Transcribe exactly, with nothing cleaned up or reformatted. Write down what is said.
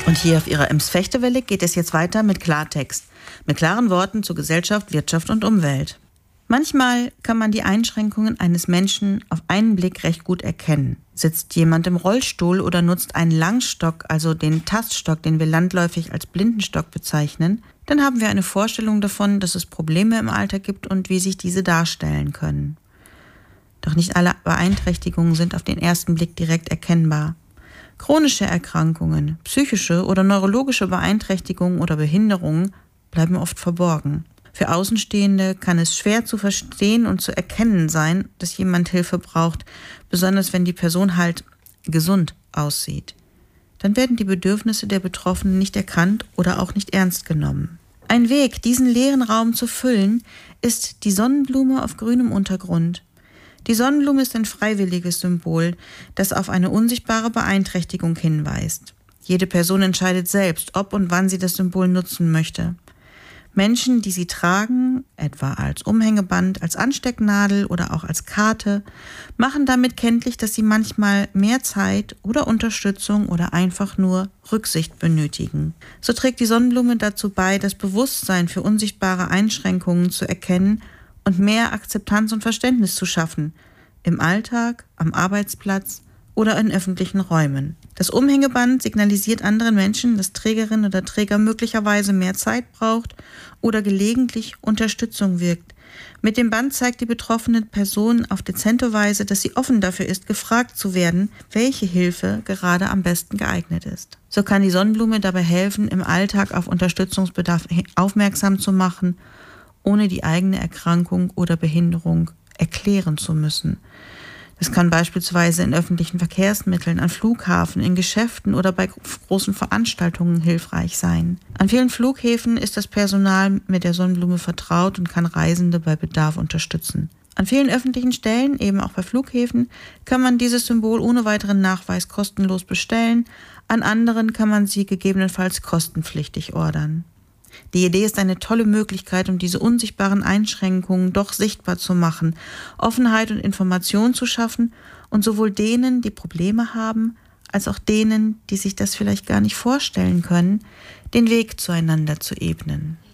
Und hier auf Ihrer Ems-Fechtewelle geht es jetzt weiter mit Klartext. Mit klaren Worten zu Gesellschaft, Wirtschaft und Umwelt. Manchmal kann man die Einschränkungen eines Menschen auf einen Blick recht gut erkennen. Sitzt jemand im Rollstuhl oder nutzt einen Langstock, also den Taststock, den wir landläufig als Blindenstock bezeichnen, dann haben wir eine Vorstellung davon, dass es Probleme im Alltag gibt und wie sich diese darstellen können. Doch nicht alle Beeinträchtigungen sind auf den ersten Blick direkt erkennbar. Chronische Erkrankungen, psychische oder neurologische Beeinträchtigungen oder Behinderungen bleiben oft verborgen. Für Außenstehende kann es schwer zu verstehen und zu erkennen sein, dass jemand Hilfe braucht, besonders wenn die Person halt gesund aussieht. Dann werden die Bedürfnisse der Betroffenen nicht erkannt oder auch nicht ernst genommen. Ein Weg, diesen leeren Raum zu füllen, ist die Sonnenblume auf grünem Untergrund. Die Sonnenblume ist ein freiwilliges Symbol, das auf eine unsichtbare Beeinträchtigung hinweist. Jede Person entscheidet selbst, ob und wann sie das Symbol nutzen möchte. Menschen, die sie tragen, etwa als Umhängeband, als Anstecknadel oder auch als Karte, machen damit kenntlich, dass sie manchmal mehr Zeit oder Unterstützung oder einfach nur Rücksicht benötigen. So trägt die Sonnenblume dazu bei, das Bewusstsein für unsichtbare Einschränkungen zu erkennen und mehr Akzeptanz und Verständnis zu schaffen, im Alltag, am Arbeitsplatz oder in öffentlichen Räumen. Das Umhängeband signalisiert anderen Menschen, dass Trägerin oder Träger möglicherweise mehr Zeit braucht oder gelegentlich Unterstützung wirkt. Mit dem Band zeigt die betroffene Person auf dezente Weise, dass sie offen dafür ist, gefragt zu werden, welche Hilfe gerade am besten geeignet ist. So kann die Sonnenblume dabei helfen, im Alltag auf Unterstützungsbedarf aufmerksam zu machen, ohne die eigene Erkrankung oder Behinderung erklären zu müssen. Das kann beispielsweise in öffentlichen Verkehrsmitteln, an Flughafen, in Geschäften oder bei großen Veranstaltungen hilfreich sein. An vielen Flughäfen ist das Personal mit der Sonnenblume vertraut und kann Reisende bei Bedarf unterstützen. An vielen öffentlichen Stellen, eben auch bei Flughäfen, kann man dieses Symbol ohne weiteren Nachweis kostenlos bestellen. An anderen kann man sie gegebenenfalls kostenpflichtig ordern. Die Idee ist eine tolle Möglichkeit, um diese unsichtbaren Einschränkungen doch sichtbar zu machen, Offenheit und Information zu schaffen und sowohl denen, die Probleme haben, als auch denen, die sich das vielleicht gar nicht vorstellen können, den Weg zueinander zu ebnen.